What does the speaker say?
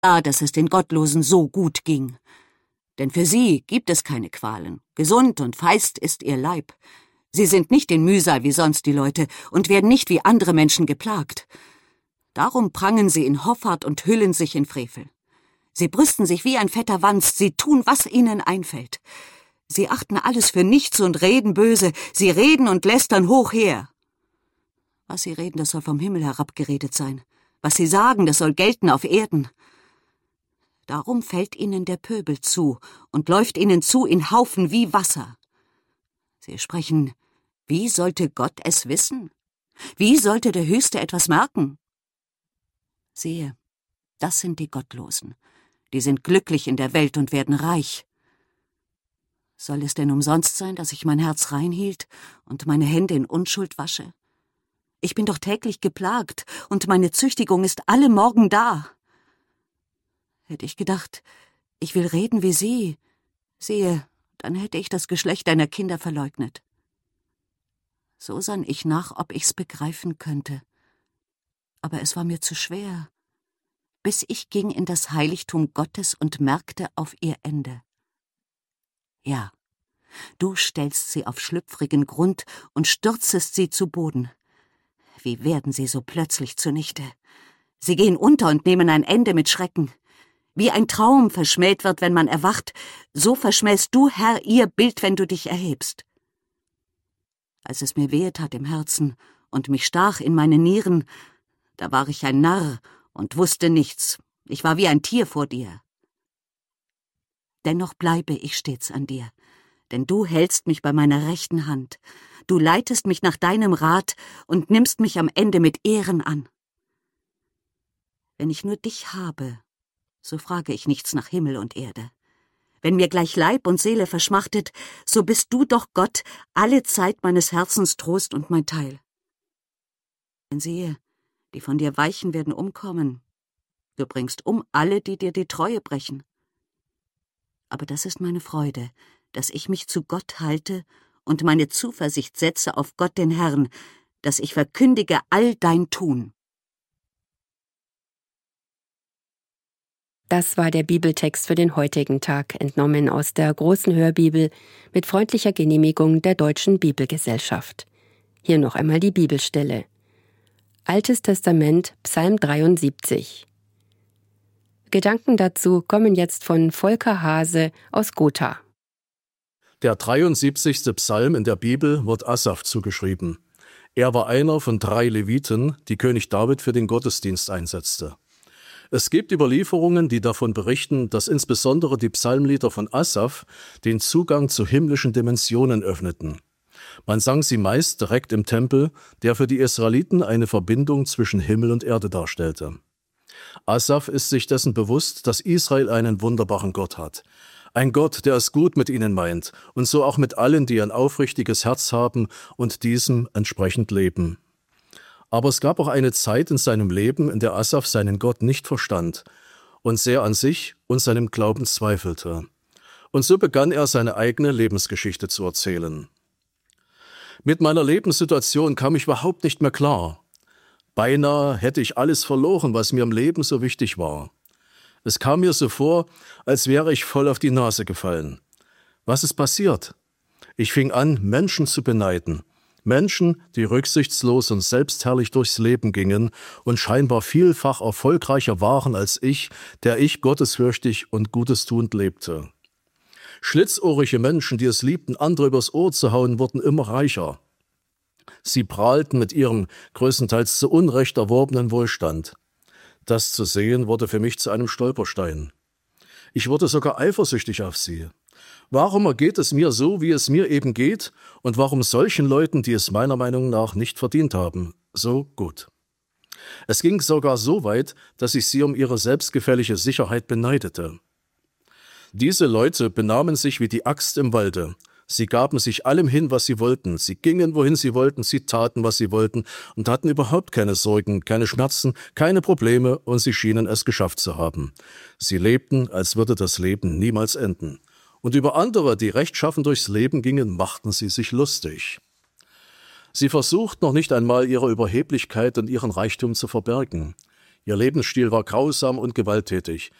Ja, dass es den Gottlosen so gut ging. Denn für sie gibt es keine Qualen. Gesund und feist ist ihr Leib. Sie sind nicht in Mühsal wie sonst die Leute und werden nicht wie andere Menschen geplagt. Darum prangen sie in Hoffart und hüllen sich in Frevel. Sie brüsten sich wie ein fetter Wanst, sie tun, was ihnen einfällt. Sie achten alles für nichts und reden böse, sie reden und lästern hoch her. Was sie reden, das soll vom Himmel herabgeredet sein. Was sie sagen, das soll gelten auf Erden. Darum fällt ihnen der Pöbel zu und läuft ihnen zu in Haufen wie Wasser. Sie sprechen, wie sollte Gott es wissen? Wie sollte der Höchste etwas merken? Siehe, das sind die Gottlosen. Die sind glücklich in der Welt und werden reich. Soll es denn umsonst sein, dass ich mein Herz rein hielt und meine Hände in Unschuld wasche? Ich bin doch täglich geplagt, und meine Züchtigung ist alle Morgen da. Hätte ich gedacht, ich will reden wie sie, siehe, dann hätte ich das Geschlecht deiner Kinder verleugnet. So sann ich nach, ob ich's begreifen könnte. Aber es war mir zu schwer, bis ich ging in das Heiligtum Gottes und merkte auf ihr Ende. Ja, du stellst sie auf schlüpfrigen Grund und stürzest sie zu Boden. Wie werden sie so plötzlich zunichte? Sie gehen unter und nehmen ein Ende mit Schrecken. Wie ein Traum verschmäht wird, wenn man erwacht, so verschmähst du, Herr, ihr Bild, wenn du dich erhebst. Als es mir wehe tat im Herzen und mich stach in meine Nieren, da war ich ein Narr und wusste nichts. Ich war wie ein Tier vor dir. Dennoch bleibe ich stets an dir, denn du hältst mich bei meiner rechten Hand. Du leitest mich nach deinem Rat und nimmst mich am Ende mit Ehren an. Wenn ich nur dich habe, so frage ich nichts nach Himmel und Erde. Wenn mir gleich Leib und Seele verschmachtet, so bist du doch Gott, alle Zeit meines Herzens Trost und mein Teil. Denn siehe, die von dir weichen werden umkommen. Du bringst um alle, die dir die Treue brechen. Aber das ist meine Freude, dass ich mich zu Gott halte und meine Zuversicht setze auf Gott den Herrn, dass ich verkündige all dein Tun. Das war der Bibeltext für den heutigen Tag, entnommen aus der Großen Hörbibel mit freundlicher Genehmigung der Deutschen Bibelgesellschaft. Hier noch einmal die Bibelstelle. Altes Testament, Psalm 73. Gedanken dazu kommen jetzt von Volker Hase aus Gotha. Der 73. Psalm in der Bibel wird Asaf zugeschrieben. Er war einer von 3 Leviten, die König David für den Gottesdienst einsetzte. Es gibt Überlieferungen, die davon berichten, dass insbesondere die Psalmlieder von Asaf den Zugang zu himmlischen Dimensionen öffneten. Man sang sie meist direkt im Tempel, der für die Israeliten eine Verbindung zwischen Himmel und Erde darstellte. Asaf ist sich dessen bewusst, dass Israel einen wunderbaren Gott hat. Ein Gott, der es gut mit ihnen meint und so auch mit allen, die ein aufrichtiges Herz haben und diesem entsprechend leben. Aber es gab auch eine Zeit in seinem Leben, in der Asaf seinen Gott nicht verstand und sehr an sich und seinem Glauben zweifelte. Und so begann er, seine eigene Lebensgeschichte zu erzählen. Mit meiner Lebenssituation kam ich überhaupt nicht mehr klar. Beinahe hätte ich alles verloren, was mir im Leben so wichtig war. Es kam mir so vor, als wäre ich voll auf die Nase gefallen. Was ist passiert? Ich fing an, Menschen zu beneiden. Menschen, die rücksichtslos und selbstherrlich durchs Leben gingen und scheinbar vielfach erfolgreicher waren als ich, der ich gottesfürchtig und gutestuend lebte. Schlitzohrige Menschen, die es liebten, andere übers Ohr zu hauen, wurden immer reicher. Sie prahlten mit ihrem größtenteils zu Unrecht erworbenen Wohlstand. Das zu sehen, wurde für mich zu einem Stolperstein. Ich wurde sogar eifersüchtig auf sie. Warum ergeht es mir so, wie es mir eben geht, und warum solchen Leuten, die es meiner Meinung nach nicht verdient haben, so gut? Es ging sogar so weit, dass ich sie um ihre selbstgefällige Sicherheit beneidete. Diese Leute benahmen sich wie die Axt im Walde. Sie gaben sich allem hin, was sie wollten. Sie gingen, wohin sie wollten, sie taten, was sie wollten und hatten überhaupt keine Sorgen, keine Schmerzen, keine Probleme und sie schienen es geschafft zu haben. Sie lebten, als würde das Leben niemals enden. Und über andere, die rechtschaffen durchs Leben gingen, machten sie sich lustig. Sie versuchten noch nicht einmal ihre Überheblichkeit und ihren Reichtum zu verbergen. Ihr Lebensstil war grausam und gewalttätig.